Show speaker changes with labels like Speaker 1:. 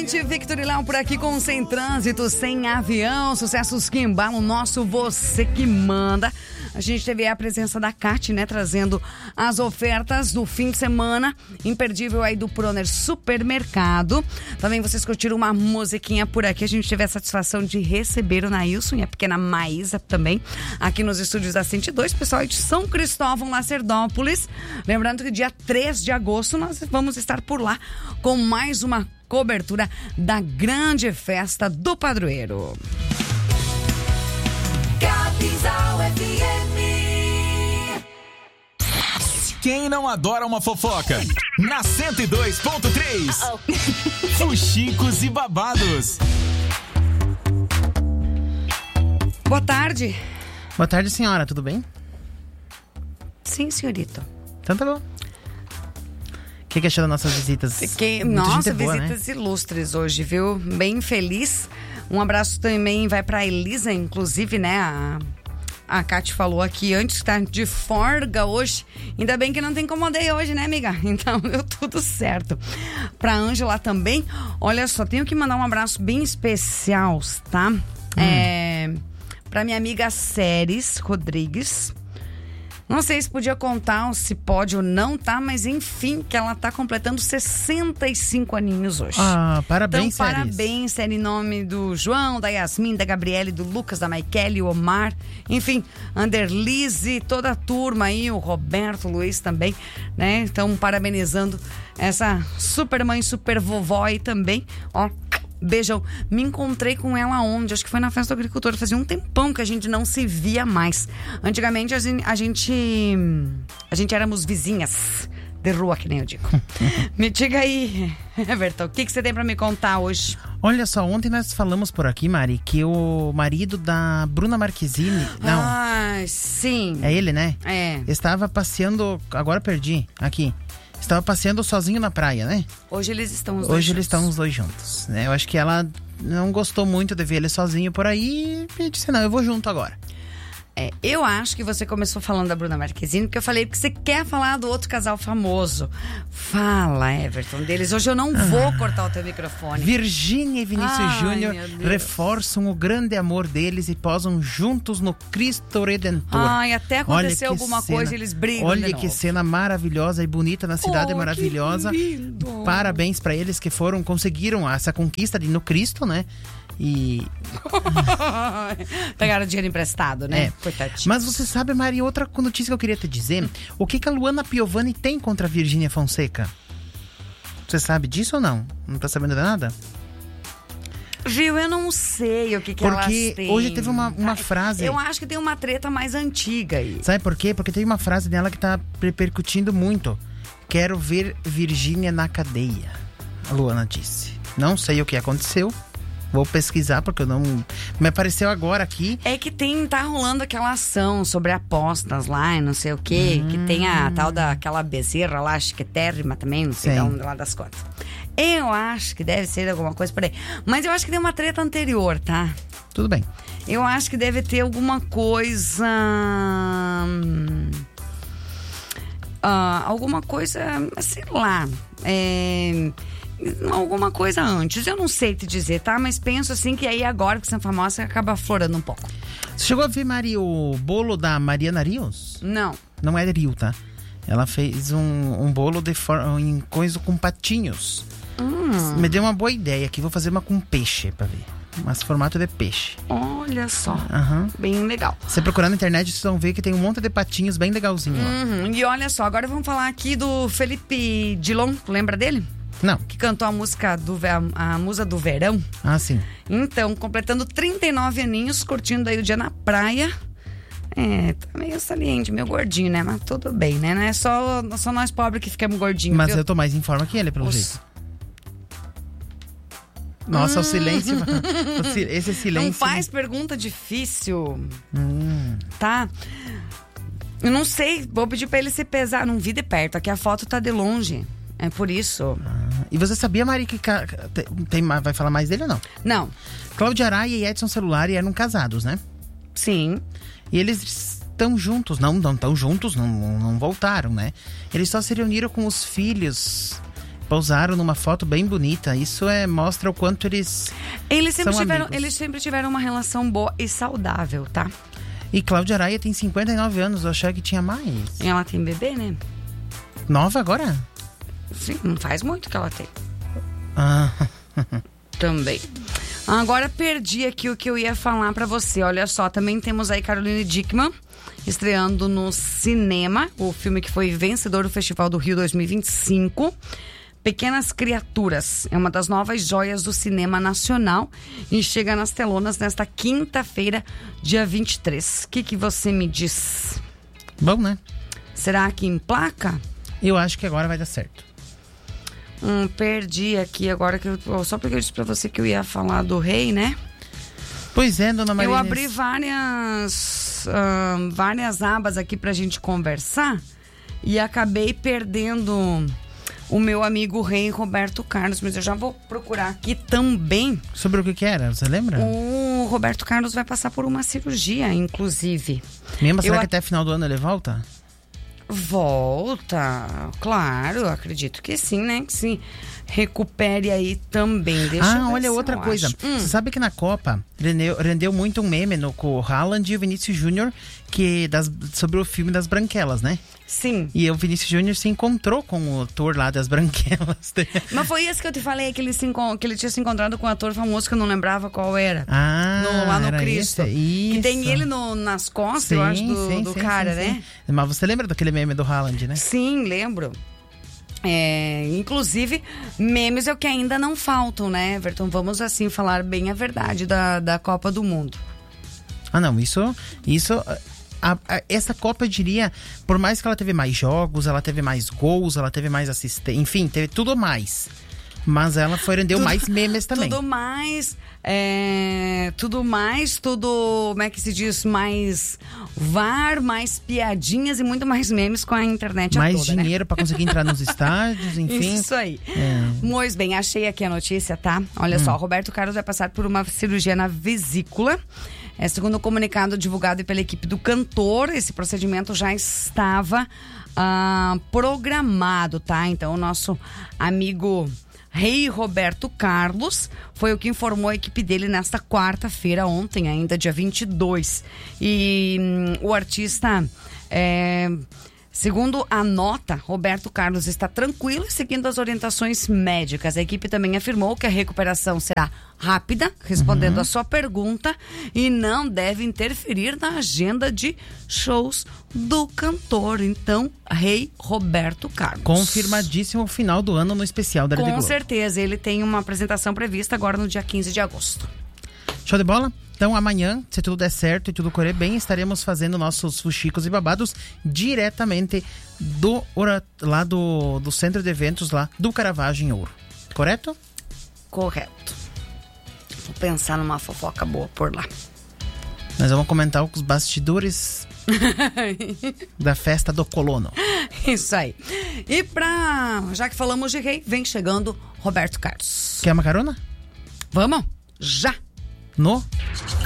Speaker 1: Victor e Léo por aqui com Sem Trânsito, Sem Avião, sucessos que embalam o nosso Você Que Manda. A gente teve a presença da Cati, né, trazendo as ofertas do fim de semana, imperdível aí do Proner Supermercado. Também vocês curtiram uma musiquinha por aqui, a gente teve a satisfação de receber o Nailson e a pequena Maísa também, aqui nos estúdios da 102, pessoal de São Cristóvão, Lacerdópolis. Lembrando que dia 3 de agosto nós vamos estar por lá com mais uma cobertura da grande festa do padroeiro.
Speaker 2: Capinzal FM.
Speaker 3: Quem não adora uma fofoca? Na 102.3. Fuxicos e babados.
Speaker 1: Boa tarde.
Speaker 4: Boa tarde, senhora. Tudo bem?
Speaker 1: Sim, senhorito.
Speaker 4: Então tá bom. O que achou das nossas visitas?
Speaker 1: Nossa,
Speaker 4: boa,
Speaker 1: visitas,
Speaker 4: né?
Speaker 1: Ilustres hoje, viu? Bem feliz. Um abraço também vai pra Elisa, inclusive, né? A Cati falou aqui antes que tá de folga hoje. Ainda bem que não te incomodei hoje, né, amiga? Então deu tudo certo. Pra Ângela também. Olha só, tenho que mandar um abraço bem especial, tá? Pra minha amiga Ceres Rodrigues. Não sei se podia contar ou se pode ou não, tá? Mas enfim, que ela tá completando 65 aninhos hoje.
Speaker 4: Ah, parabéns,
Speaker 1: então,
Speaker 4: Ceres.
Speaker 1: parabéns, Ceres, em nome do João, da Yasmin, da Gabriele, do Lucas, da Maikele, o Omar, enfim, Anderlise, toda a turma aí, o Roberto, o Luiz também, né? Então, parabenizando essa super mãe, super vovó aí também, ó. Beijão. Me encontrei com ela ontem, acho que foi na festa do agricultor. Fazia um tempão que a gente não se via mais. Antigamente a gente éramos vizinhas de rua, que nem eu digo. Me diga aí, Everton, o que você tem pra me contar hoje?
Speaker 4: Olha só, ontem nós falamos por aqui, Mari, que o marido da Bruna Marquezine... Não.
Speaker 1: Ah, sim.
Speaker 4: É ele, né?
Speaker 1: É.
Speaker 4: Estava passeando... Agora perdi. Aqui. Estava passeando sozinho na praia, né?
Speaker 1: Hoje eles estão os
Speaker 4: dois juntos, né? Eu acho que ela não gostou muito de ver ele sozinho por aí e disse, não, eu vou junto agora.
Speaker 1: Eu acho que você começou falando da Bruna Marquezine, porque eu falei que você quer falar do outro casal famoso. Fala, Everton, deles. Hoje eu não vou cortar o teu microfone.
Speaker 4: Virgínia e Vinícius Júnior reforçam o grande amor deles e posam juntos no Cristo Redentor.
Speaker 1: Ai, até aconteceu alguma coisa e eles brigam.
Speaker 4: Olha que cena maravilhosa e bonita na cidade maravilhosa.
Speaker 1: Que lindo.
Speaker 4: Parabéns pra eles que conseguiram essa conquista de no Cristo, né? E...
Speaker 1: pegaram dinheiro emprestado, né? Coitadinho.
Speaker 4: Mas você sabe, Mari, outra notícia que eu queria te dizer. O que a Luana Piovani tem contra a Virgínia Fonseca? Você sabe disso ou não? Não tá sabendo de nada?
Speaker 1: Viu, eu não sei o que elas têm.
Speaker 4: Porque hoje teve uma frase...
Speaker 1: Eu acho que tem uma treta mais antiga aí.
Speaker 4: Sabe por quê? Porque tem uma frase dela que tá repercutindo muito. Quero ver Virgínia na cadeia, a Luana disse. Não sei o que aconteceu. Vou pesquisar, porque eu não... Me apareceu agora aqui.
Speaker 1: É que tá rolando aquela ação sobre apostas lá e não sei o quê. Que tem a tal daquela bezerra lá, chiquetérrima também, não sei de onde lá das contas. Eu acho que deve ser alguma coisa por aí. Mas eu acho que tem uma treta anterior, tá?
Speaker 4: Tudo bem.
Speaker 1: Eu acho que deve ter alguma coisa... alguma coisa, sei lá... alguma coisa antes, eu não sei te dizer, tá? Mas penso assim que aí agora que são famosas acaba aflorando um pouco.
Speaker 4: Você chegou a ver, Mari, o bolo da Mariana Rios?
Speaker 1: Não.
Speaker 4: Não é Rio, tá? Ela fez um bolo em coisa com patinhos. Me deu uma boa ideia aqui, vou fazer uma com peixe pra ver. Mas formato de peixe.
Speaker 1: Olha só, bem legal.
Speaker 4: Você procurar na internet, vocês vão ver que tem um monte de patinhos bem legalzinho lá.
Speaker 1: E olha só, agora vamos falar aqui do Felipe Dilon, lembra dele?
Speaker 4: Não.
Speaker 1: Que cantou a música a Musa do Verão.
Speaker 4: Ah, sim.
Speaker 1: Então, completando 39 aninhos, curtindo aí o dia na praia. Tá meio saliente, meio gordinho, né? Mas tudo bem, né? Não é só nós pobres que ficamos gordinhos.
Speaker 4: Mas
Speaker 1: viu?
Speaker 4: eu tô mais em forma que ele, pelo jeito. Nossa, o silêncio. Esse silêncio.
Speaker 1: Não faz pergunta difícil. Tá? Eu não sei, vou pedir pra ele se pesar. Não vi de perto, aqui a foto tá de longe. É por isso.
Speaker 4: E você sabia, Mari, que vai falar mais dele ou não?
Speaker 1: Não.
Speaker 4: Cláudia Araia e Edson Celulari eram casados, né?
Speaker 1: Sim.
Speaker 4: E eles estão juntos. Não estão juntos, não voltaram, né? Eles só se reuniram com os filhos pousaram numa foto bem bonita. Isso mostra o quanto eles são amigos.
Speaker 1: Eles sempre tiveram uma relação boa e saudável, tá?
Speaker 4: E Cláudia Raia tem 59 anos, eu achava que tinha mais.
Speaker 1: E ela tem bebê, né?
Speaker 4: Nova agora?
Speaker 1: Sim, não faz muito que ela tem.
Speaker 4: Ah.
Speaker 1: Também. Agora perdi aqui o que eu ia falar pra você. Olha só, também temos aí Caroline Dickmann estreando no cinema, o filme que foi vencedor do Festival do Rio 2025. Pequenas Criaturas é uma das novas joias do cinema nacional e chega nas telonas nesta quinta-feira, dia 23. O que você me diz?
Speaker 4: Bom, né?
Speaker 1: Será que emplaca?
Speaker 4: Eu acho que agora vai dar certo.
Speaker 1: Perdi aqui agora, só porque eu disse pra você que eu ia falar do rei, né?
Speaker 4: Pois é, dona Maria.
Speaker 1: Eu abri várias abas aqui pra gente conversar e acabei perdendo o meu amigo rei Roberto Carlos, mas eu já vou procurar aqui também.
Speaker 4: Sobre o que era, você lembra?
Speaker 1: O Roberto Carlos vai passar por uma cirurgia, inclusive.
Speaker 4: Mesmo, será que até final do ano ele volta?
Speaker 1: Volta, claro, eu acredito que sim, né? Que se recupere aí também.
Speaker 4: Olha outra coisa. Você sabe que na Copa rendeu muito um meme com o Haaland e o Vinícius Júnior sobre o filme das Branquelas, né?
Speaker 1: Sim.
Speaker 4: E o Vinícius Júnior se encontrou com o ator lá das Branquelas.
Speaker 1: Mas foi isso que eu te falei, que ele tinha se encontrado com um ator famoso que eu não lembrava qual era.
Speaker 4: Lá
Speaker 1: no Cristo.
Speaker 4: Isso.
Speaker 1: Que tem ele nas costas,
Speaker 4: sim,
Speaker 1: eu acho, do
Speaker 4: sim,
Speaker 1: cara,
Speaker 4: sim,
Speaker 1: né?
Speaker 4: Sim. Mas você lembra daquele meme do Haaland, né?
Speaker 1: Sim, lembro. Inclusive, memes é o que ainda não faltam, né, Everton? Vamos assim falar bem a verdade da Copa do Mundo.
Speaker 4: Não, isso essa Copa, eu diria, por mais que ela teve mais jogos, ela teve mais gols, ela teve mais assistência, enfim, teve tudo mais. Mas ela rendeu mais memes também.
Speaker 1: Tudo mais, como é que se diz? Mais VAR, mais piadinhas e muito mais memes com a internet
Speaker 4: mais
Speaker 1: toda,
Speaker 4: dinheiro, né? Pra conseguir entrar nos estádios, enfim.
Speaker 1: Isso aí. Pois bem, achei aqui a notícia, tá? Olha só, Roberto Carlos vai passar por uma cirurgia na vesícula. Segundo o comunicado divulgado pela equipe do cantor, esse procedimento já estava programado, tá? Então, o nosso amigo rei Roberto Carlos foi o que informou a equipe dele nesta quarta-feira, ontem ainda, dia 22. E o artista, segundo a nota, Roberto Carlos está tranquilo e seguindo as orientações médicas. A equipe também afirmou que a recuperação será rápida, respondendo a sua pergunta, e não deve interferir na agenda de shows do cantor. Então, rei Roberto Carlos.
Speaker 4: Confirmadíssimo o final do ano no especial da Rede Globo.
Speaker 1: Com certeza, ele tem uma apresentação prevista agora no dia 15 de agosto.
Speaker 4: Show de bola? Então amanhã, se tudo der certo e tudo correr bem, estaremos fazendo nossos fuxicos e babados diretamente do centro de eventos lá do Caravaggio em Ouro. Correto?
Speaker 1: Correto. Vou pensar numa fofoca boa por lá.
Speaker 4: Nós vamos comentar os bastidores da festa do colono.
Speaker 1: Isso aí. E já que falamos de rei, vem chegando Roberto Carlos.
Speaker 4: Quer uma carona?
Speaker 1: Vamos? Já!
Speaker 4: No